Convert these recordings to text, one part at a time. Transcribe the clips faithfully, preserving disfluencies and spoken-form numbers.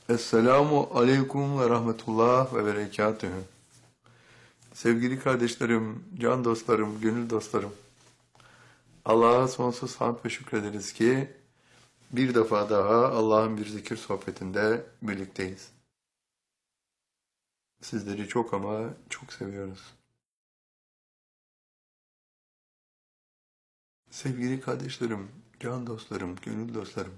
Esselamu aleyküm ve rahmetullah ve berekatühü. Sevgili kardeşlerim, can dostlarım, gönül dostlarım. Allah'a sonsuz hamd ve şükrederiz ki bir defa daha Allah'ın bir zikir sohbetinde birlikteyiz. Sizleri çok ama çok seviyoruz. Sevgili kardeşlerim, can dostlarım, gönül dostlarım.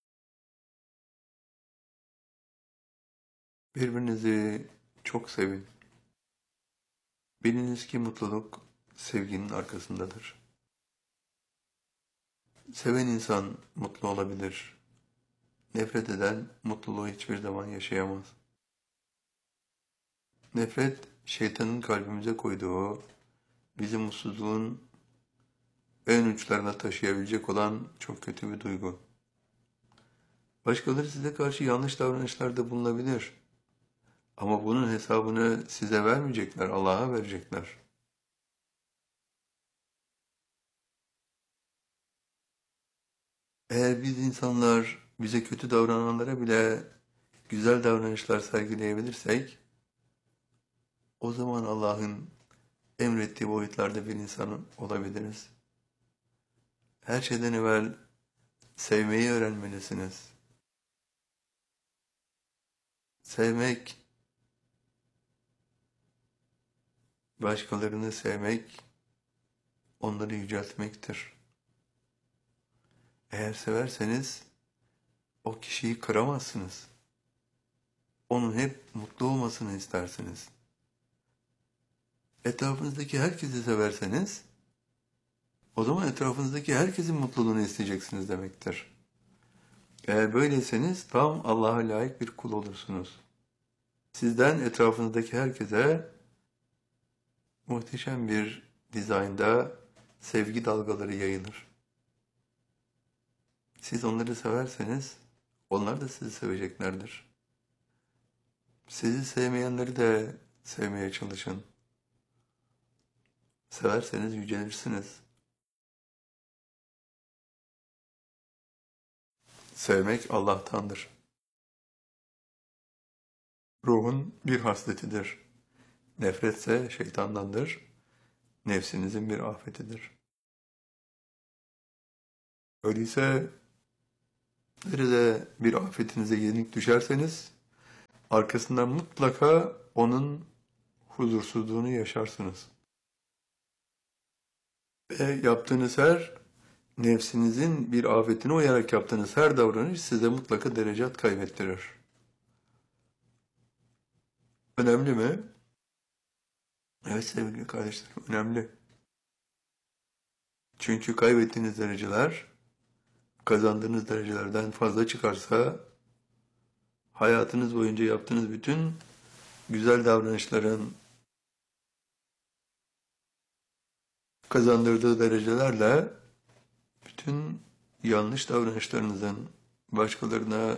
Birbirinizi çok sevin. Biliniz ki mutluluk sevginin arkasındadır. Seven insan mutlu olabilir. Nefret eden mutluluğu hiçbir zaman yaşayamaz. Nefret, şeytanın kalbimize koyduğu, bizi mutsuzluğun en uçlarına taşıyabilecek olan çok kötü bir duygu. Başkaları size karşı yanlış davranışlarda bulunabilir. Ama bunun hesabını size vermeyecekler, Allah'a verecekler. Eğer biz insanlar bize kötü davrananlara bile güzel davranışlar sergileyebilirsek, o zaman Allah'ın emrettiği boyutlarda bir insan olabiliriz. Her şeyden evvel sevmeyi öğrenmelisiniz. Sevmek, başkalarını sevmek, onları yüceltmektir. Eğer severseniz o kişiyi kıramazsınız. Onun hep mutlu olmasını istersiniz. Etrafınızdaki herkesi severseniz, o zaman etrafınızdaki herkesin mutluluğunu isteyeceksiniz demektir. Eğer böyleyseniz tam Allah'a layık bir kul olursunuz. Sizden etrafınızdaki herkese muhteşem bir dizaynda sevgi dalgaları yayılır. Siz onları severseniz, onlar da sizi seveceklerdir. Sizi sevmeyenleri de sevmeye çalışın. Severseniz yücelirsiniz. Sevmek Allah'tandır. Ruhun bir hasletidir. Nefretse şeytandandır. Nefsinizin bir afetidir. Öyleyse nerede bir afetinize yenik düşerseniz, arkasından mutlaka onun huzursuzluğunu yaşarsınız. Ve yaptığınız her, nefsinizin bir afetine uyarak yaptığınız her davranış size mutlaka derecat kaybettirir. Önemli mi? Evet sevgili kardeşlerim, önemli. Çünkü kaybettiğiniz dereceler, kazandığınız derecelerden fazla çıkarsa, hayatınız boyunca yaptığınız bütün güzel davranışların kazandırdığı derecelerle bütün yanlış davranışlarınızın, başkalarına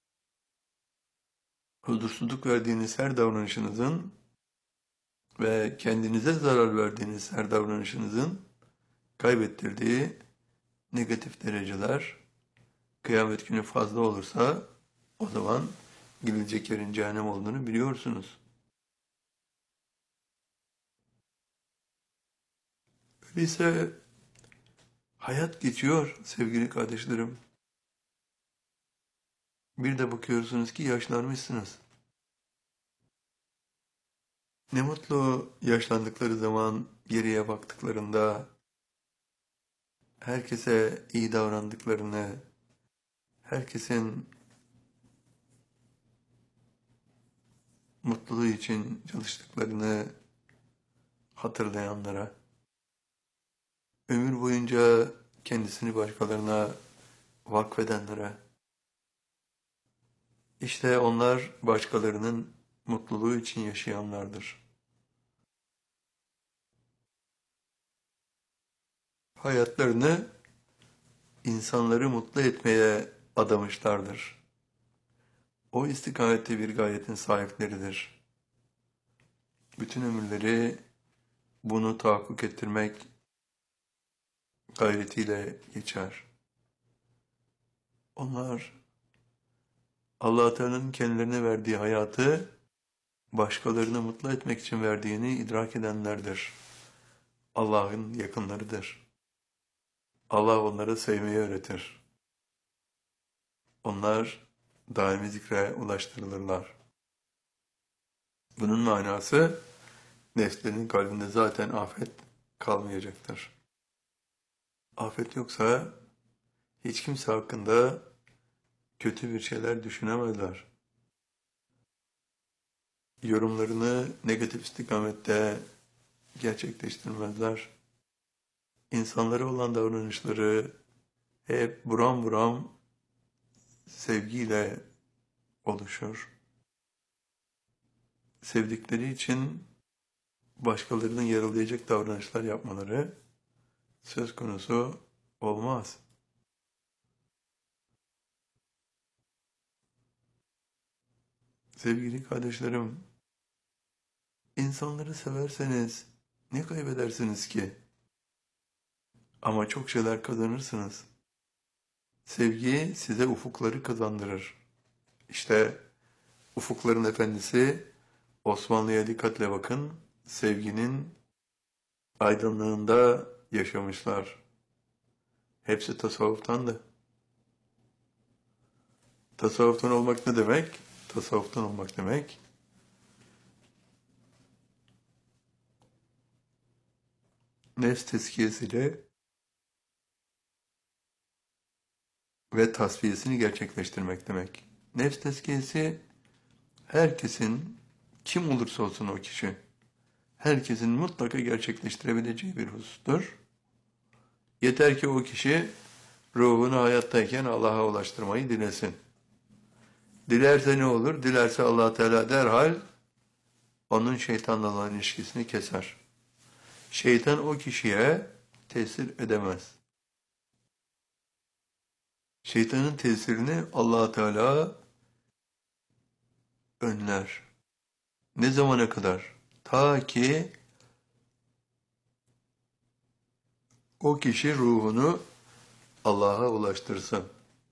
huzursuzluk verdiğiniz her davranışınızın ve kendinize zarar verdiğiniz her davranışınızın kaybettirdiği negatif dereceler kıyamet günü fazla olursa o zaman gidilecek yerin cehennem olduğunu biliyorsunuz. Öyleyse hayat geçiyor sevgili kardeşlerim. Bir de bakıyorsunuz ki yaşlanmışsınız. Ne mutlu yaşlandıkları zaman geriye baktıklarında herkese iyi davrandıklarını, herkesin mutluluğu için çalıştıklarını hatırlayanlara, ömür boyunca kendisini başkalarına vakfedenlere, işte onlar başkalarının mutluluğu için yaşayanlardır. Hayatlarını insanları mutlu etmeye adamışlardır. O istikamette bir gayetin sahipleridir. Bütün ömürleri bunu tahakkuk ettirmek gayretiyle geçer. Onlar Allah Teala'nın kendilerine verdiği hayatı başkalarını mutlu etmek için verdiğini idrak edenlerdir. Allah'ın yakınlarıdır. Allah onları sevmeyi öğretir. Onlar daimi zikre ulaştırılırlar. Bunun manası nefslerinin kalbinde zaten afet kalmayacaktır. Afet yoksa hiç kimse hakkında kötü bir şeyler düşünemezler. Yorumlarını negatif istikamette gerçekleştirmezler. İnsanlara olan davranışları hep buram buram sevgiyle oluşur. Sevdikleri için başkalarının yaralayacak davranışlar yapmaları söz konusu olmaz. Sevgili kardeşlerim, insanları severseniz ne kaybedersiniz ki? Ama çok şeyler kazanırsınız. Sevgi size ufukları kazandırır. İşte ufukların efendisi Osmanlı'ya dikkatle bakın, sevginin aydınlığında yaşamışlar. Hepsi tasavvuftandı. Tasavvuftan olmak ne demek? Tasavvuftan olmak demek, nefs tezkiyesiyle ve tasfiyesini gerçekleştirmek demek. Nefs tezkiyesi, herkesin, kim olursa olsun o kişi, herkesin mutlaka gerçekleştirebileceği bir husustur. Yeter ki o kişi ruhunu hayattayken Allah'a ulaştırmayı dilesin. Dilerse ne olur? Dilerse Allah Teala derhal onun şeytanla olan ilişkisini keser. Şeytan o kişiye tesir edemez. Şeytanın tesirini Allah Teala önler. Ne zamana kadar? Ta ki o kişi ruhunu Allah'a ulaştırsın.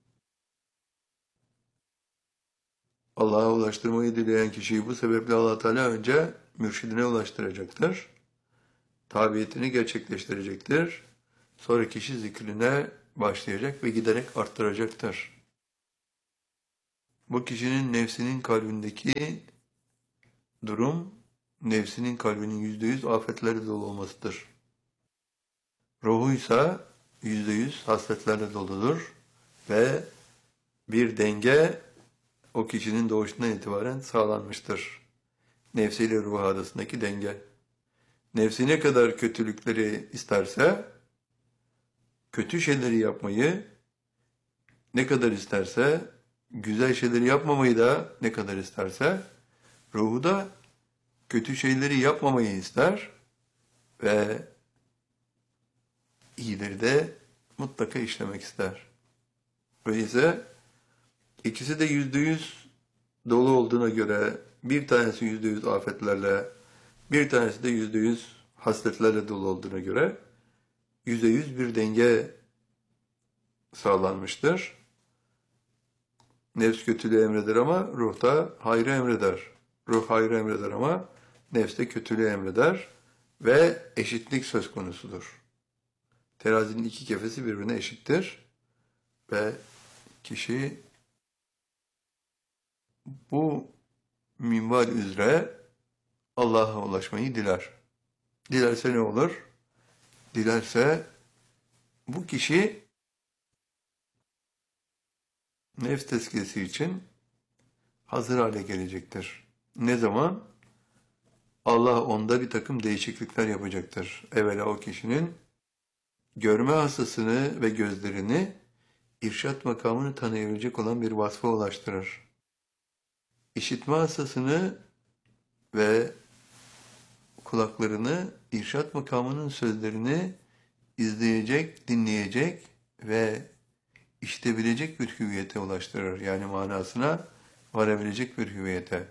Allah'a ulaştırmayı dileyen kişiyi bu sebeple Allah Teala önce mürşidine ulaştıracaktır. Tabiyetini gerçekleştirecektir. Sonra kişi zikrine başlayacak ve giderek arttıracaktır. Bu kişinin nefsinin kalbindeki durum, nefsinin kalbinin yüzde yüz afetlerle dolu olmasıdır. Ruhuysa yüzde yüz hasletlerle doludur ve bir denge o kişinin doğuşundan itibaren sağlanmıştır. Nefsiyle ruh arasındaki denge. Nefsi ne kadar kötülükleri isterse, kötü şeyleri yapmayı ne kadar isterse, güzel şeyleri yapmamayı da ne kadar isterse, ruhu da kötü şeyleri yapmamayı ister ve iyileri de mutlaka işlemek ister. Öyleyse ikisi de yüzde yüz dolu olduğuna göre bir tanesi yüzde yüz afetlerle, bir tanesi de yüzde yüz hasletlerle dolu olduğuna göre yüzde yüz bir denge sağlanmıştır. Nefs kötülüğü emreder ama ruh da hayrı emreder. Ruh hayrı emreder ama nefs de kötülüğü emreder ve eşitlik söz konusudur. Terazinin iki kefesi birbirine eşittir ve kişi bu minval üzere Allah'a ulaşmayı diler. Dilerse ne olur? Dilerse bu kişi nefs tezkiyesi için hazır hale gelecektir. Ne zaman? Allah onda bir takım değişiklikler yapacaktır. Evvela o kişinin görme hastasını ve gözlerini irşat makamını tanıyabilecek olan bir vasfa ulaştırır. İşitme hastasını ve kulaklarını irşat makamının sözlerini izleyecek, dinleyecek ve işitebilecek bir hüviyete ulaştırır. Yani manasına varabilecek bir hüviyete.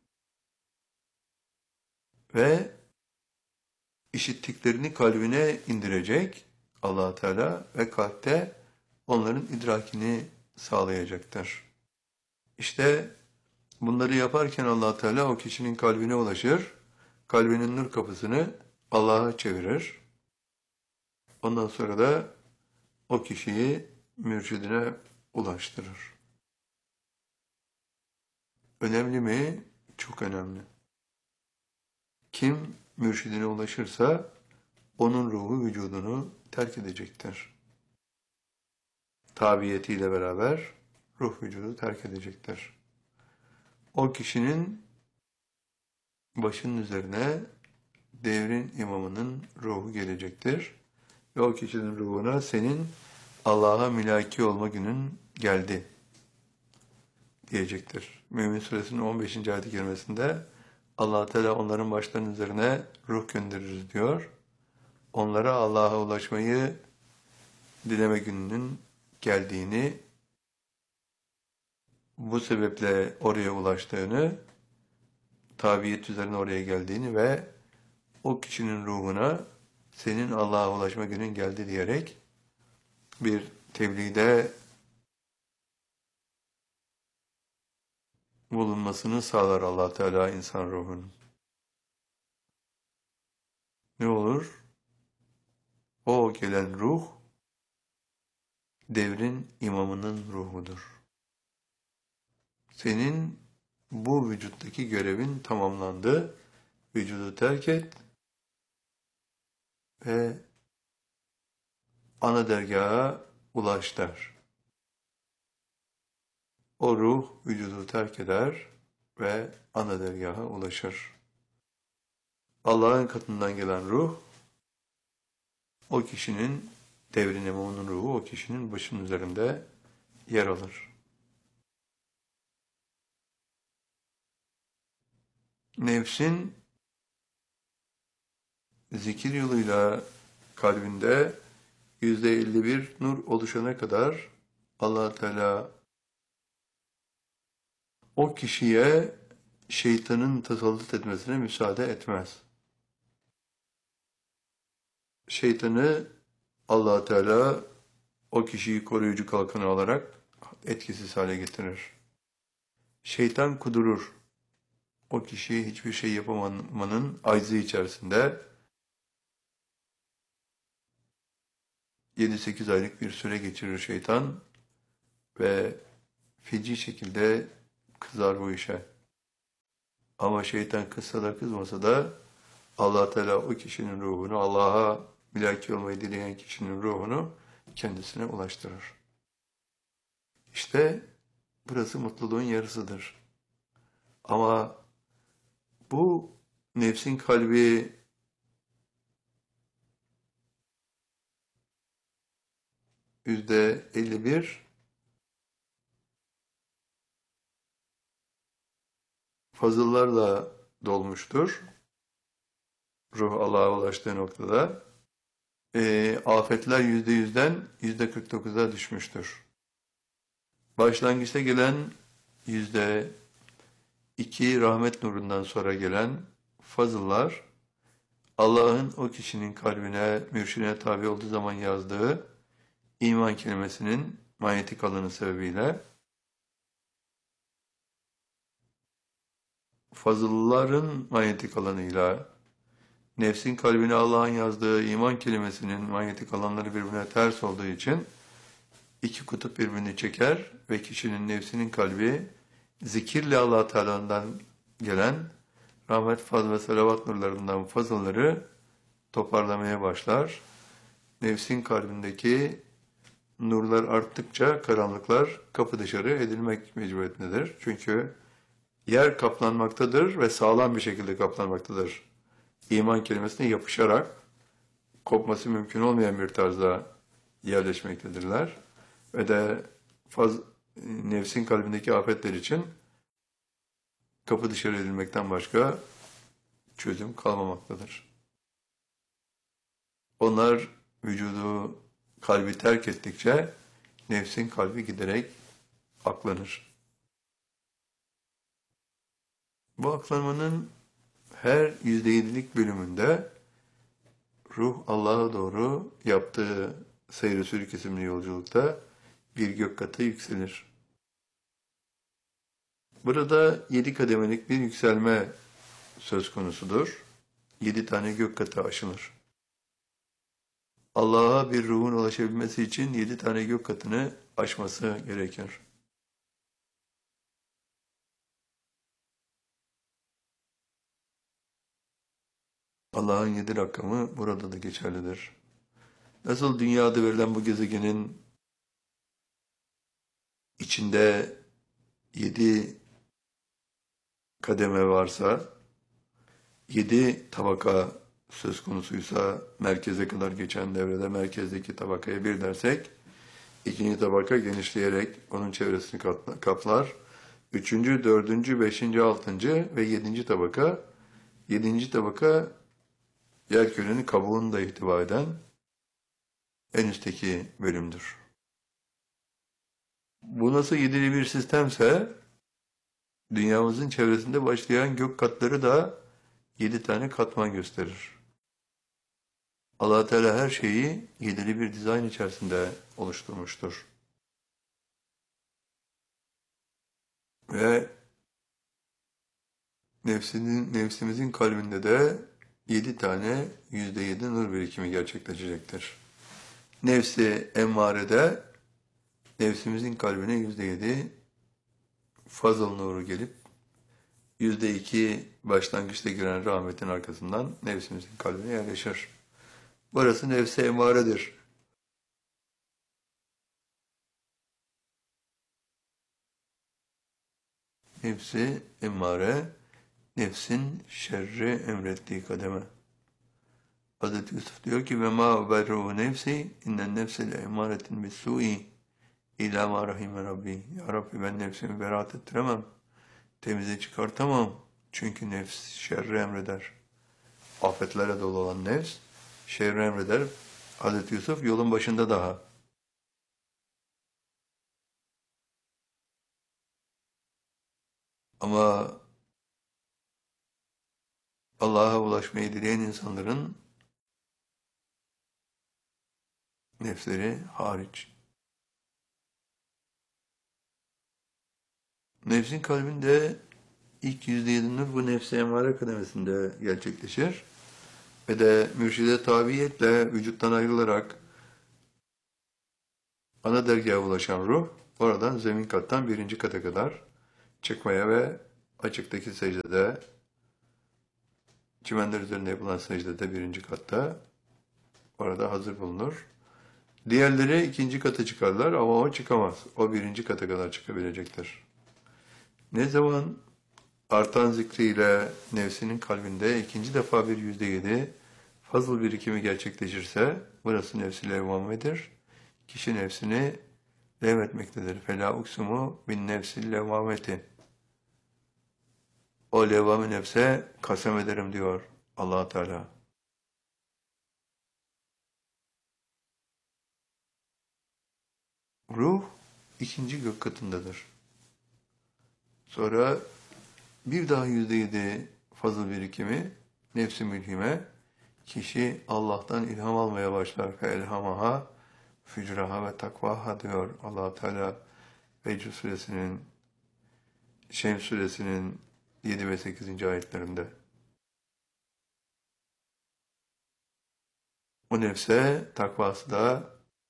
Ve işittiklerini kalbine indirecek Allah Teala ve kalpte onların idrakini sağlayacaktır. İşte bunları yaparken Allah Teala o kişinin kalbine ulaşır. Kalbinin nur kapısını Allah'a çevirir. Ondan sonra da o kişiyi mürşidine ulaştırır. Önemli mi? Çok önemli. Kim mürşidine ulaşırsa onun ruhu vücudunu terk edecektir. Tabiyetiyle beraber ruh vücudu terk edecektir. O kişinin başının üzerine devrin imamının ruhu gelecektir. Ve o kişinin ruhuna senin Allah'a mülaki olma günün geldi diyecektir. Mümin Suresinin on beşinci ayet-i kerimesinde Allah Teala onların başlarının üzerine ruh göndeririz diyor. Onlara Allah'a ulaşmayı dileme gününün geldiğini, bu sebeple oraya ulaştığını, tabiyet üzerine oraya geldiğini ve o kişinin ruhuna senin Allah'a ulaşma günün geldi diyerek bir tebliğde bulunmasını sağlar Allah Teala insan ruhunun. Ne olur? O gelen ruh devrin imamının ruhudur. Senin bu vücuttaki görevin tamamlandı. Vücudu terk et ve ana dergaha ulaş der. O ruh vücudu terk eder ve ana dergaha ulaşır. Allah'ın katından gelen ruh, o kişinin, devrin imamının ruhu, o kişinin başının üzerinde yer alır. Nefsin zikir yoluyla kalbinde yüzde elli bir nur oluşana kadar Allah Teala o kişiye şeytanın tasallut etmesine müsaade etmez. Şeytanı Allah Teala o kişiyi koruyucu kalkanı alarak etkisiz hale getirir. Şeytan kudurur. O kişiyi hiçbir şey yapamanın aczı içerisinde yedi sekiz aylık bir süre geçirir şeytan ve feci şekilde kızar bu işe. Ama şeytan kızsa da kızmasa da Allah Teala o kişinin ruhunu, Allah'a mülaki olmayı dileyen kişinin ruhunu kendisine ulaştırır. İşte burası mutluluğun yarısıdır. Ama bu nefsin kalbi yüzde elli bir fazıllarla dolmuştur. Ruh Allah'a ulaştığı noktada. E, afetler yüzde yüzden yüzde kırk dokuza düşmüştür. Başlangıçta gelen yüzde iki rahmet nurundan sonra gelen fazıllar, Allah'ın o kişinin kalbine, mürşidine tabi olduğu zaman yazdığı iman kelimesinin manyetik alanı sebebiyle fazılların manyetik alanıyla nefsin kalbine Allah'ın yazdığı iman kelimesinin manyetik alanları birbirine ters olduğu için iki kutup birbirini çeker ve kişinin nefsinin kalbi zikirle Allah Teala'dan gelen rahmet, fazl ve selavat nurlarından fazılları toparlamaya başlar. Nefsin kalbindeki nurlar arttıkça karanlıklar kapı dışarı edilmek mecburiyetindedir. Çünkü yer kaplanmaktadır ve sağlam bir şekilde kaplanmaktadır. İman kelimesine yapışarak kopması mümkün olmayan bir tarzda yerleşmektedirler. Ve de faz, nefsin kalbindeki afetler için kapı dışarı edilmekten başka çözüm kalmamaktadır. Onlar vücudu, kalbi terk ettikçe nefsin kalbi giderek aklanır. Bu aklanmanın her yüzde yedilik bölümünde ruh Allah'a doğru yaptığı seyr-i sülük isimli yolculukta bir gök katı yükselir. Burada yedi kademelik bir yükselme söz konusudur. Yedi tane gök katı aşılır. Allah'a bir ruhun ulaşabilmesi için yedi tane gök katını aşması gerekir. Allah'ın yedi rakamı burada da geçerlidir. Nasıl dünyada verilen bu gezegenin içinde yedi kademe varsa, yedi tabaka söz konusuysa, merkeze kadar geçen devrede merkezdeki tabakaya bir dersek, ikinci tabaka genişleyerek onun çevresini kaplar. Üçüncü, dördüncü, beşinci, altıncı ve yedinci tabaka, yedinci tabaka yerkürenin kabuğunu da ihtiva eden en üstteki bölümdür. Bu nasıl yedili bir sistemse, dünyamızın çevresinde başlayan gök katları da yedi tane katman gösterir. Allah Teala her şeyi yedili bir dizayn içerisinde oluşturmuştur. Ve nefsinin, nefsimizin kalbinde de yedi tane yüzde yedi nur birikimi gerçekleşecektir. Nefsi emmarede nefsimizin kalbine yüzde yedi fazıl nuru gelip yüzde iki başlangıçta giren rahmetin arkasından nefsimizin kalbine yerleşir. Burası nefsi emmaredir. Nefsi emmare, nefsin şerri emrettiği kademe. Hazreti Yusuf diyor ki ve ma berru nefsi innen nefse le emaretin bis-su'i illa ma rahime rabbi. Ya Rabbi ben nefsimi beraat ettiremem. Temize çıkartamam. Çünkü nefs şerri emreder. Afetlerle dolu olan nefs şerri emreder. Hazreti Yusuf yolun başında daha. Ama Allah'a ulaşmayı dileyen insanların nefsleri hariç. Nefsin kalbinde ilk yüzde yedi nur bu nefsi emmare kademesinde gerçekleşir. Ve de mürşide tabiiyetle vücuttan ayrılarak ana dergaha ulaşan ruh, oradan zemin kattan birinci kata kadar çıkmaya ve açıktaki secdede, çimenler üzerinde yapılan secdede birinci katta orada hazır bulunur. Diğerleri ikinci kata çıkarlar ama o çıkamaz. O birinci kata kadar çıkabilecektir. Ne zaman artan zikriyle nefsinin kalbinde ikinci defa bir yüzde yedi fazıl birikimi gerçekleşirse burası nefs-i levvamedir. Kişi nefsini levmetmektedir. Fela uksumu bin nefsil levvameti. O levvame nefse kasem ederim diyor Allah Teala. Ruh ikinci gök katındadır. Sonra bir daha yüzde yedi fazıl birikimi nefs-i mülhime, kişi Allah'tan ilham almaya başlar. Fe elhamaha fücraha ve takvaha diyor Allah Teala Fecr suresinin, Şems suresinin yedi ve sekizinci ayetlerinde. O nefse takvası da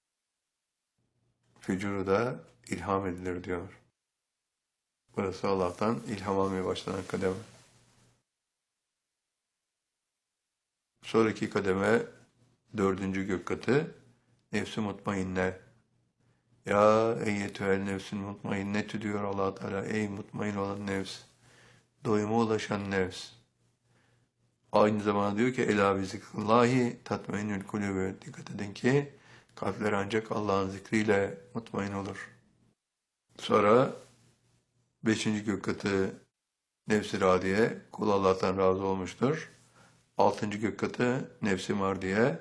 fücuru da ilham edilir diyor. Burası Allah'tan ilham almaya başlanan kademe. Sonraki kademe dördüncü gök katı nefs-i mutmainne. Ya eyyetüel nefsin mutmainnetü diyor Allah Teala. Ey mutmain olan nefs, doyuma ulaşan nefs. Aynı zamanda diyor ki elâ bi zikrillahi tatmainnül kulûbü. Dikkat edin ki kalpler ancak Allah'ın zikriyle mutmain olur. Sonra beşinci gök katı nefs-i radiye, kul Allah'tan razı olmuştur. Altıncı gök katı nefs-i mardiye,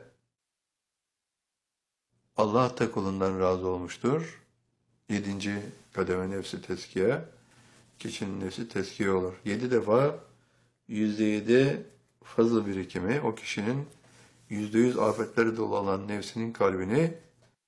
Allah da kulundan razı olmuştur. Yedinci kademe nefs-i teskiye, kişinin nefsi teskiye olur. Yedi defa yüzde yedi fazıl birikimi o kişinin yüzde yüz afetleri dolu olan nefsinin kalbini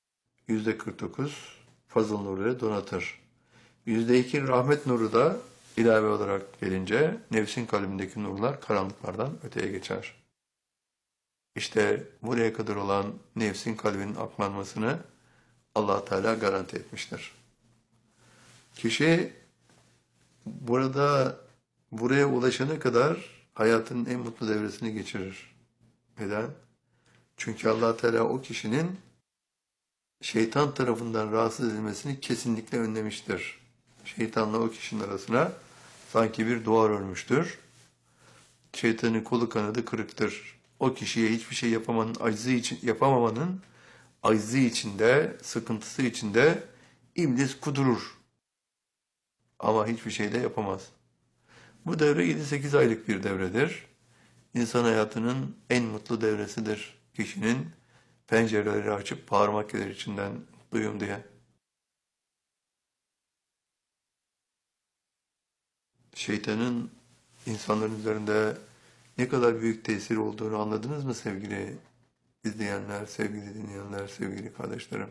yüzde kırk dokuz fazıl nuru ile donatır. Yüzde iki rahmet nuru da ilave olarak gelince nefsin kalbindeki nurlar karanlıklardan öteye geçer. İşte buraya kadar olan nefsin kalbinin aklanmasını Allah Teala garanti etmiştir. Kişi burada buraya ulaşana kadar hayatının en mutlu devresini geçirir. Neden? Çünkü Allah Teala o kişinin şeytan tarafından rahatsız edilmesini kesinlikle önlemiştir. Şeytanla o kişinin arasına sanki bir duvar örmüştür. Şeytanın kolu kanadı kırıktır. O kişiye hiçbir şey yapamanın acizi için, yapamamanın acizi içinde, sıkıntısı içinde iblis kudurur. Ama hiçbir şey de yapamaz. Bu devre yedi sekiz aylık bir devredir. İnsan hayatının en mutlu devresidir. Kişinin pencereleri açıp bağırmak gelir içinden mutluyum diye. Şeytanın insanların üzerinde ne kadar büyük tesir olduğunu anladınız mı sevgili izleyenler, sevgili dinleyenler, sevgili kardeşlerim?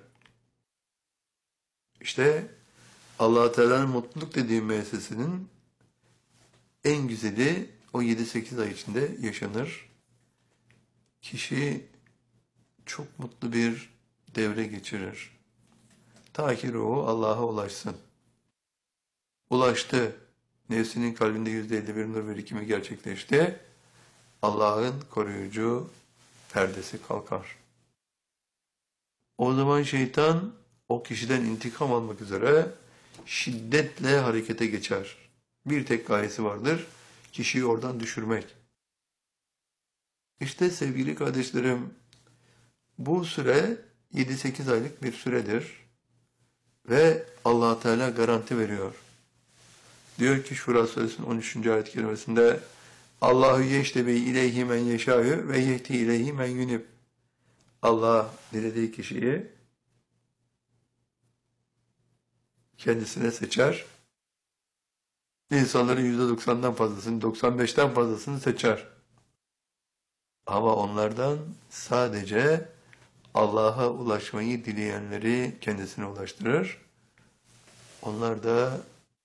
İşte Allah-u Teala'nın mutluluk dediği müessesinin en güzeli o yedi sekiz ay içinde yaşanır. Kişi çok mutlu bir devre geçirir. Ta ki ruhu Allah'a ulaşsın. Ulaştı. Nefsinin kalbinde yüzde elli bir nur birikimi gerçekleşti. Allah'ın koruyucu perdesi kalkar. O zaman şeytan o kişiden intikam almak üzere şiddetle harekete geçer. Bir tek gayesi vardır, kişiyi oradan düşürmek. İşte sevgili kardeşlerim, bu süre yedi sekiz aylık bir süredir ve Allah Teala garanti veriyor. Diyor ki Şura Suresinin on üçüncü ayet-i kerimesinde Allahu yeştebi ileyhi men yeşâhü ve yehdi ileyhi men yunib. Allah dilediği kişiyi kendisine seçer. İnsanların yüzde doksandan fazlasını, doksan beşten fazlasını seçer. Ama onlardan sadece Allah'a ulaşmayı dileyenleri kendisine ulaştırır. Onlar da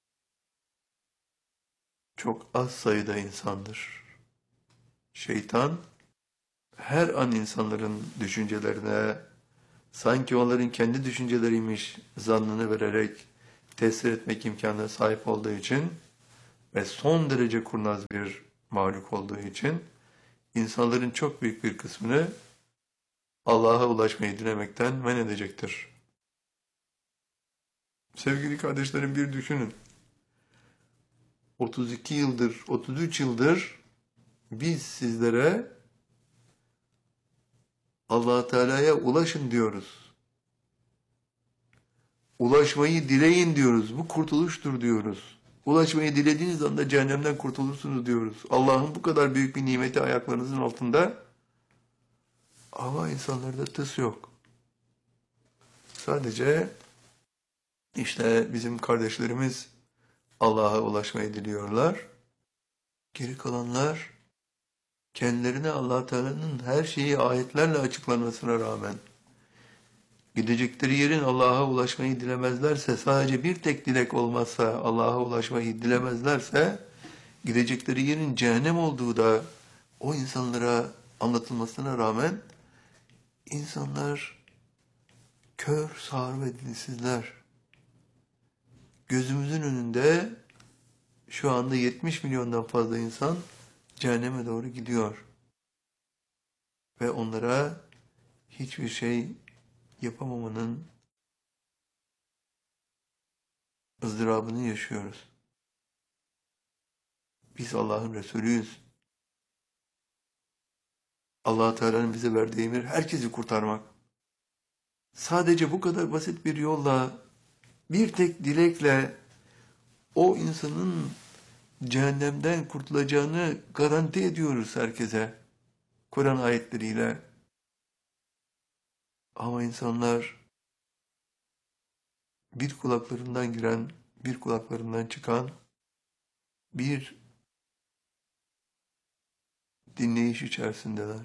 çok az sayıda insandır. Şeytan her an insanların düşüncelerine sanki onların kendi düşünceleriymiş zannını vererek tesir etmek imkanına sahip olduğu için ve son derece kurnaz bir mahluk olduğu için insanların çok büyük bir kısmını Allah'a ulaşmayı dilemekten men edecektir. Sevgili kardeşlerim bir düşünün. otuz iki yıldır, otuz üç yıldır biz sizlere Allah Teala'ya ulaşın diyoruz. Ulaşmayı dileyin diyoruz. Bu kurtuluştur diyoruz. Ulaşmayı dilediğiniz anda cehennemden kurtulursunuz diyoruz. Allah'ın bu kadar büyük bir nimeti ayaklarınızın altında. Ama insanlarda tıs yok. Sadece işte bizim kardeşlerimiz Allah'a ulaşmayı diliyorlar. Geri kalanlar kendilerine Allah Teala'nın her şeyi ayetlerle açıklanmasına rağmen gidecekleri yerin Allah'a ulaşmayı dilemezlerse, sadece bir tek dilek olmazsa Allah'a ulaşmayı dilemezlerse, gidecekleri yerin cehennem olduğu da o insanlara anlatılmasına rağmen insanlar kör, sağır ve dinsizler. Gözümüzün önünde şu anda yetmiş milyondan fazla insan cehenneme doğru gidiyor. Ve onlara hiçbir şey yapamamanın ızdırabını yaşıyoruz. Biz Allah'ın Resulüyüz. Allah Teala'nın bize verdiği emir herkesi kurtarmak. Sadece bu kadar basit bir yolla, bir tek dilekle o insanın cehennemden kurtulacağını garanti ediyoruz herkese. Kur'an ayetleriyle. Ama insanlar bir kulaklarından giren, bir kulaklarından çıkan bir dinleyiş içerisindeler.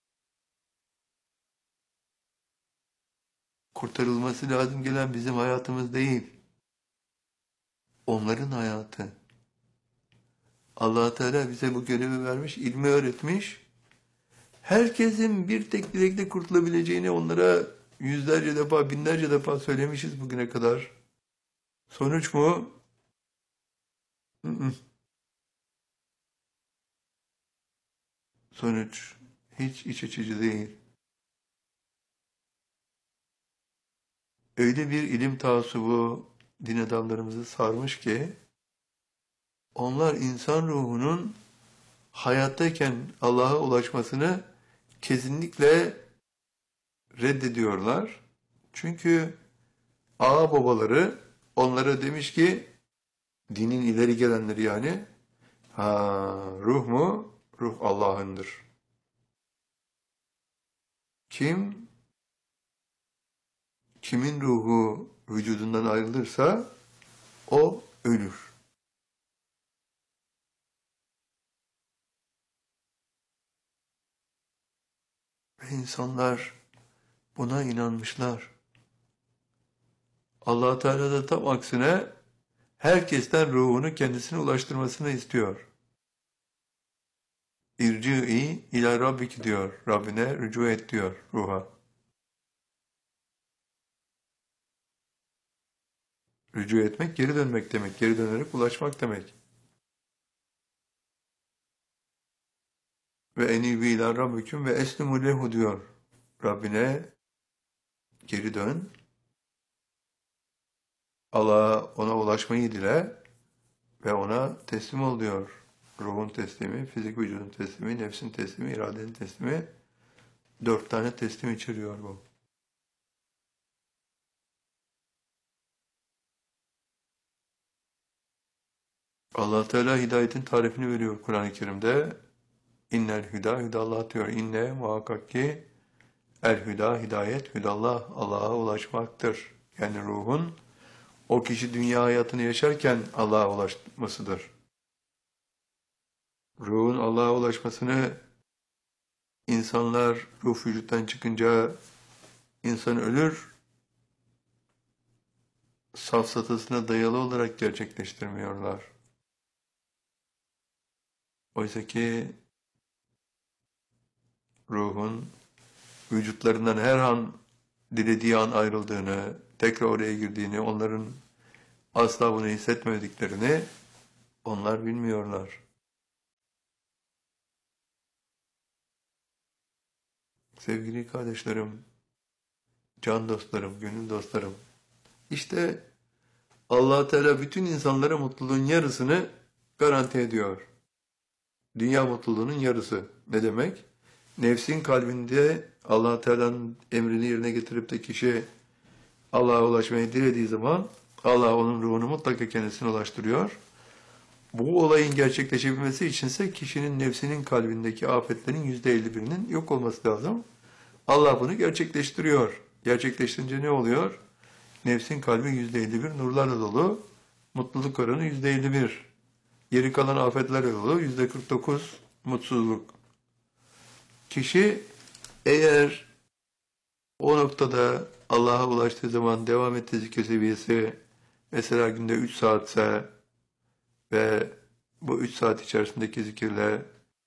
Kurtarılması lazım gelen bizim hayatımız değil. Onların hayatı. Allah Teala bize bu görevi vermiş, ilmi öğretmiş. Herkesin bir tek dilekle kurtulabileceğini onlara yüzlerce defa, binlerce defa söylemişiz bugüne kadar. Sonuç mu? Hı hı. Sonuç hiç iç açıcı değil. Öyle bir ilim taassubu din adamlarımızı sarmış ki onlar insan ruhunun hayattayken Allah'a ulaşmasını kesinlikle reddediyorlar. Çünkü ağa babaları onlara demiş ki dinin ileri gelenleri yani ha ruh mu? Ruh Allah'ındır. Kim kimin ruhu vücudundan ayrılırsa o ölür. Ve insanlar buna inanmışlar. Allah Teala da tam aksine herkesten ruhunu kendisine ulaştırmasını istiyor. İrci'i ila rabbiki diyor. Rabbine rücu et diyor ruha. Rücu etmek geri dönmek demek. Geri dönerek ulaşmak demek. Ve enibi ila rabbiküm ve eslimu lehu diyor. Rabbine geri dön. Allah'a ona ulaşmayı dile ve ona teslim ol diyor. Ruhun teslimi, fizik vücudun teslimi, nefsin teslimi, iradenin teslimi. Dört tane teslim içeriyor bu. Allah Teala hidayetin tarifini veriyor Kur'an-ı Kerim'de. İnnel hüda hüdallah diyor. İnne muhakkak ki el hüda hidayet hüdallah Allah'a ulaşmaktır. Yani ruhun o kişi dünya hayatını yaşarken Allah'a ulaşmasıdır. Ruhun Allah'a ulaşmasını insanlar ruh vücuttan çıkınca insan ölür, safsatasına dayalı olarak gerçekleştirmiyorlar. Oysa ki ruhun vücutlarından her an dilediği an ayrıldığını, tekrar oraya girdiğini, onların asla bunu hissetmediklerini onlar bilmiyorlar. Sevgili kardeşlerim, can dostlarım, gönül dostlarım, işte Allah Teala bütün insanlara mutluluğun yarısını garanti ediyor. Dünya mutluluğunun yarısı. Ne demek? Nefsin kalbinde Allah Teala'nın emrini yerine getirip de kişi Allah'a ulaşmayı dilediği zaman Allah onun ruhunu mutlaka kendisine ulaştırıyor. Bu olayın gerçekleşebilmesi içinse kişinin nefsinin kalbindeki afetlerin yüzde elli birinin yok olması lazım. Allah bunu gerçekleştiriyor. Gerçekleştirince ne oluyor? Nefsin kalbi yüzde elli bir nurlarla dolu, mutluluk oranı yüzde elli bir. Geri kalan afetlerle dolu yüzde kırk dokuz mutsuzluk. Kişi eğer o noktada Allah'a ulaştığı zaman devam ettiği zikir seviyesi mesela günde üç saatse ve bu üç saat içerisindeki zikirle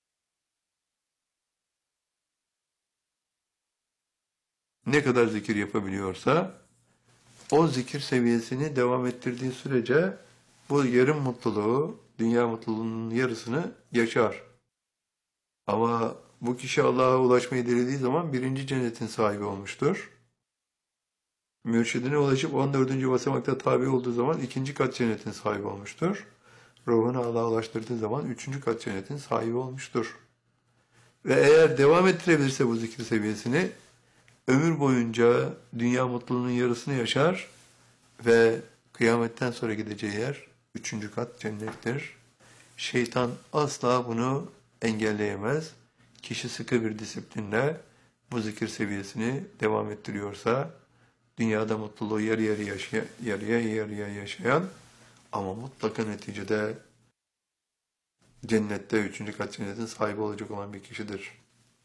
ne kadar zikir yapabiliyorsa o zikir seviyesini devam ettirdiği sürece bu yarım mutluluğu, dünya mutluluğunun yarısını yaşar. Ama bu kişi Allah'a ulaşmayı dilediği zaman birinci cennetin sahibi olmuştur. Mürşidine ulaşıp on dördüncü basamakta tabi olduğu zaman ikinci kat cennetin sahibi olmuştur. Ruhunu Allah'a ulaştırdığı zaman üçüncü kat cennetin sahibi olmuştur. Ve eğer devam ettirebilirse bu zikir seviyesini, ömür boyunca dünya mutluluğunun yarısını yaşar ve kıyametten sonra gideceği yer üçüncü kat cennettir. Şeytan asla bunu engelleyemez. Kişi sıkı bir disiplinle bu zikir seviyesini devam ettiriyorsa, dünyada mutluluğu yarı yarı yaşayan, yarıya yarıya yaşayan ama mutlaka neticede cennette üçüncü kat cennetin sahibi olacak olan bir kişidir.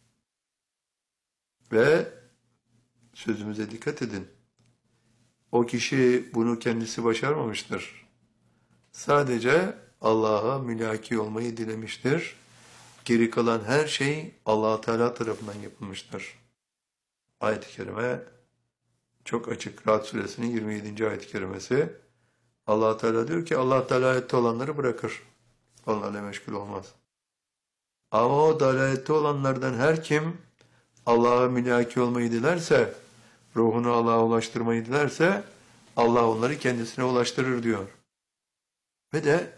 Ve sözümüze dikkat edin. O kişi bunu kendisi başarmamıştır. Sadece Allah'a mülaki olmayı dilemiştir. Geri kalan her şey Allah Teala tarafından yapılmıştır. Ayet-i kerime çok açık. Ra'd suresinin yirmi yedinci ayet-i kerimesi. Allah Teala diyor ki Allah dalalette olanları bırakır. Onlarla meşgul olmaz. Ama o dalalette olanlardan her kim Allah'a mülaki olmayı dilerse, ruhunu Allah'a ulaştırmayı dilerse Allah onları kendisine ulaştırır diyor. Ve de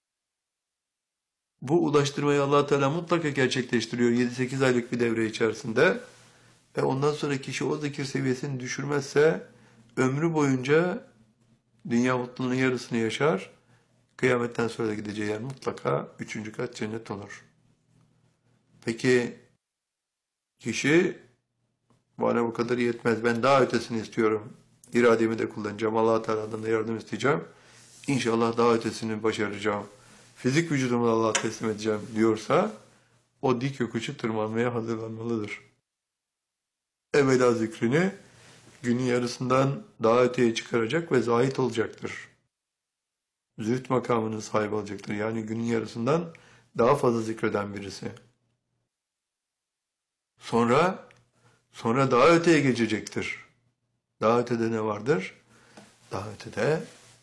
bu ulaştırmayı Allah Teala mutlaka gerçekleştiriyor yedi sekiz aylık bir devre içerisinde. Ve ondan sonra kişi o zikir seviyesini düşürmezse ömrü boyunca dünya mutluluğunun yarısını yaşar. Kıyametten sonra da gideceği yer mutlaka üçüncü kat cennet olur. Peki kişi bana bu kadar yetmez, ben daha ötesini istiyorum, irademi de kullanacağım, Allah Teala'dan da yardım isteyeceğim, İnşallah daha ötesini başaracağım, fizik vücudumu da Allah'a teslim edeceğim diyorsa o dik yokuşu tırmanmaya hazırlanmalıdır. Evvela zikrini günün yarısından daha öteye çıkaracak ve zahit olacaktır. Zühd makamının sahibi olacaktır. Yani günün yarısından daha fazla zikreden birisi. Sonra, sonra daha öteye geçecektir. Daha ötede ne vardır? Daha ötede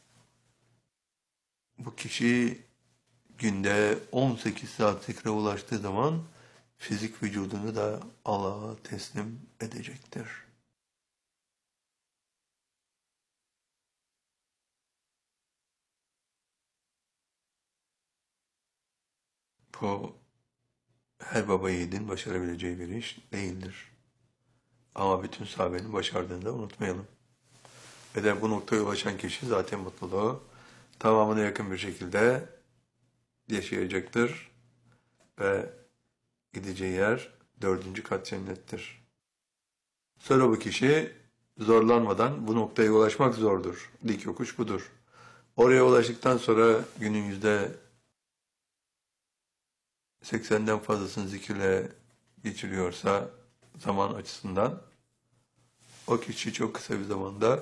bu kişi günde on sekiz saat zikre ulaştığı zaman fizik vücudunu da Allah'a teslim edecektir. Bu her baba yiğidin başarabileceği bir iş değildir. Ama bütün sahabenin başardığını da unutmayalım. Ve de bu noktaya ulaşan kişi zaten mutluluğu tamamına yakın bir şekilde yaşayacaktır. Ve gideceği yer dördüncü kat cennettir. Sonra bu kişi zorlanmadan bu noktaya ulaşmak zordur. Dik yokuş budur. Oraya ulaştıktan sonra günün yüzde seksenden fazlasını zikirle geçiriyorsa zaman açısından o kişi çok kısa bir zamanda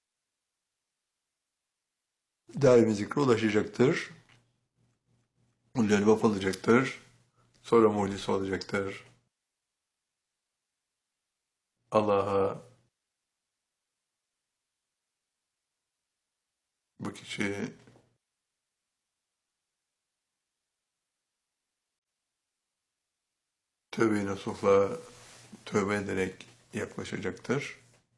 daimi zikre ulaşacaktır. Lelbap alacaktır. Sonra mucizesi olacaktır. Allah'a bu kişi tövbe-i nasuhla tövbe ederek yaklaşacaktır.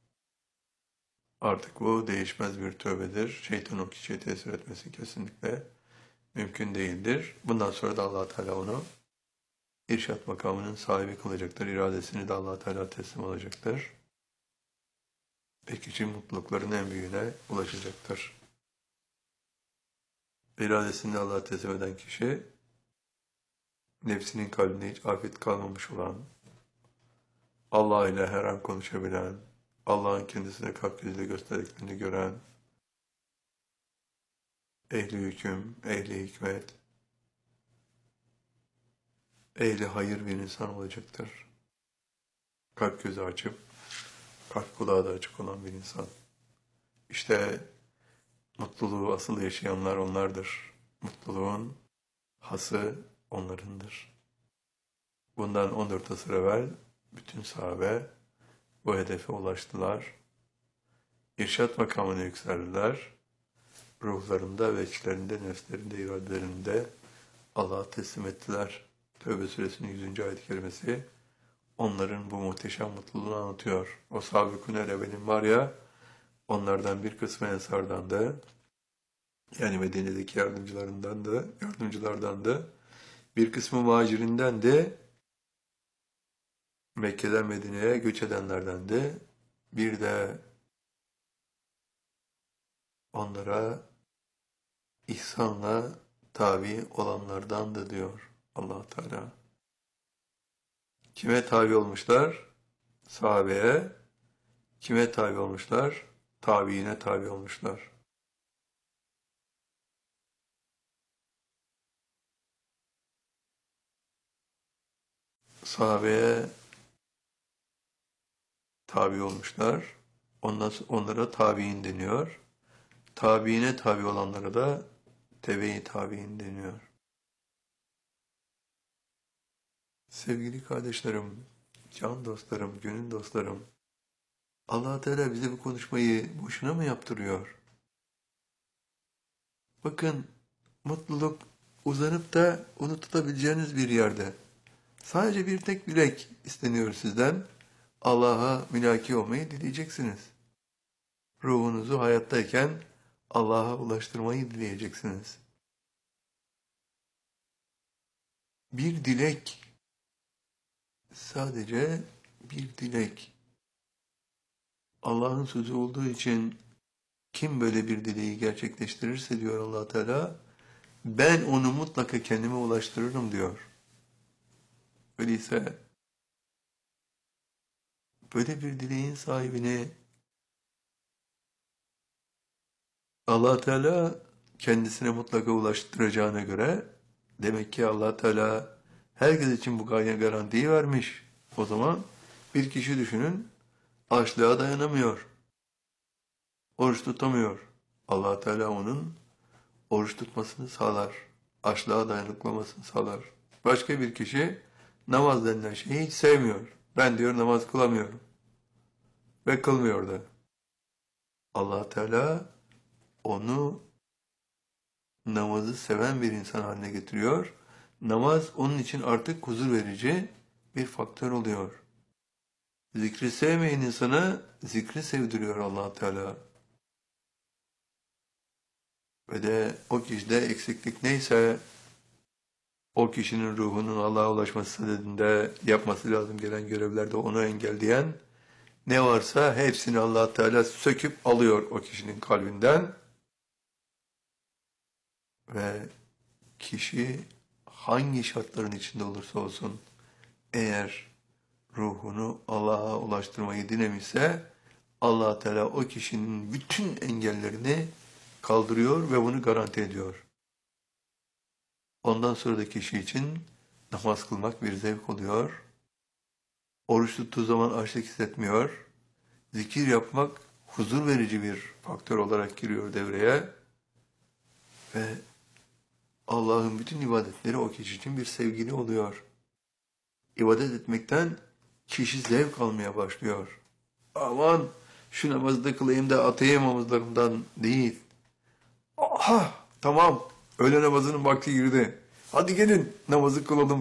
Artık bu değişmez bir tövbedir. Şeytan o kişiye tesir etmesi kesinlikle mümkün değildir. Bundan sonra da Allah Teala onu irşat makamının sahibi kılacaktır. İradesini de Allah Teala teslim alacaktır. Ve kişi mutlulukların en büyüğüne ulaşacaktır. İradesini Allah'a teslim eden kişi, nefsinin kalbinde hiç afet kalmamış olan, Allah ile her an konuşabilen, Allah'ın kendisine kalp gözüyle gösterdiklerini gören, ehli hüküm, ehli hikmet, ehli hayır bir insan olacaktır. Kalp gözü açıp, kalp kulağı da açık olan bir insan. İşte mutluluğu asıl yaşayanlar onlardır. Mutluluğun hası onlarındır. Bundan on dört asır evvel bütün sahabe bu hedefe ulaştılar. İrşat makamına yükseldiler. Ruhlarında ve içlerinde, nefslerinde, iradelerinde Allah'a teslim ettiler. Tövbe suresinin yüzüncü ayet-i kerimesi onların bu muhteşem mutluluğunu anlatıyor. O Sabıkun el-Evvelin var ya, onlardan bir kısmı Ensar'dandı. Yani Medine'deki yardımcılarından da, yardımcılardan da, bir kısmı muhacirinden de, Mekke'den Medine'ye göç edenlerden de, bir de onlara ihsanla tabi olanlardan da diyor Allah Teala. Kime tabi olmuşlar? Sahabeye. Kime tabi olmuşlar? Tabiine tabi olmuşlar. Sahabeye tabi olmuşlar. Ondan sonra onlara tabiin deniyor. Tabiine tabi olanlara da tebe-i tabi'in deniyor. Sevgili kardeşlerim, can dostlarım, gönül dostlarım, Allah Teala bize bu konuşmayı boşuna mı yaptırıyor? Bakın, mutluluk uzanıp da onu tutabileceğiniz bir yerde. Sadece bir tek dilek isteniyor sizden. Allah'a mülaki olmayı dileyeceksiniz. Ruhunuzu hayattayken Allah'a ulaştırmayı dileyeceksiniz. Bir dilek, sadece bir dilek. Allah'ın sözü olduğu için kim böyle bir dileği gerçekleştirirse diyor Allah Teala, ben onu mutlaka kendime ulaştırırım diyor. Öyleyse böyle bir dileğin sahibini Allah Teala kendisine mutlaka ulaştıracağına göre demek ki Allah Teala herkes için bu gaye garantiyi vermiş. O zaman bir kişi düşünün, açlığa dayanamıyor, oruç tutamıyor. Allah Teala onun oruç tutmasını sağlar, açlığa dayanıklamasını sağlar. Başka bir kişi namaz denilen şeyi hiç sevmiyor. Ben diyor namaz kılamıyorum ve kılmıyor da. Allah Teala onu namazı seven bir insan haline getiriyor. Namaz onun için artık huzur verici bir faktör oluyor. Zikri sevmeyen insana zikri sevdiriyor Allah Teala. Ve de o kişide eksiklik neyse, o kişinin ruhunun Allah'a ulaşması sadedinde yapması lazım gelen görevlerde onu engelleyen ne varsa hepsini Allah Teala söküp alıyor o kişinin kalbinden. Ve kişi hangi şartların içinde olursa olsun, eğer ruhunu Allah'a ulaştırmayı dilemişse, Allah Teala o kişinin bütün engellerini kaldırıyor ve bunu garanti ediyor. Ondan sonra da kişi için namaz kılmak bir zevk oluyor. Oruç tuttuğu zaman açlık hissetmiyor. Zikir yapmak huzur verici bir faktör olarak giriyor devreye. Ve Allah'ın bütün ibadetleri o kişi için bir sevgili oluyor. İbadet etmekten kişi zevk almaya başlıyor. Aman şu namazı da kılayım da atayım omuzlarımdan değil. Aha tamam öğle namazının vakti girdi. Hadi gelin namazı kılalım.